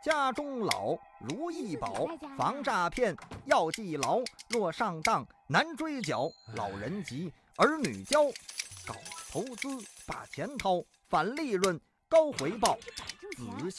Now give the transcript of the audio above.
家中老，如意宝，防诈骗要记牢。若上当难追缴，老人急，儿女教。搞投资把钱掏，反利润高回报，子